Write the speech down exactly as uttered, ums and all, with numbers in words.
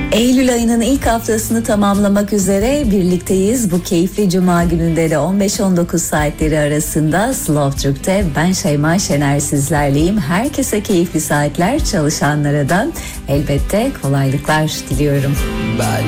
Eylül ayının ilk haftasını tamamlamak üzere birlikteyiz. Bu keyifli cuma gününde de on beş on dokuz saatleri arasında Slow Türk'te ben Şeyma Şener sizlerleyim. Herkese keyifli saatler, çalışanlara da elbette kolaylıklar diliyorum. Ben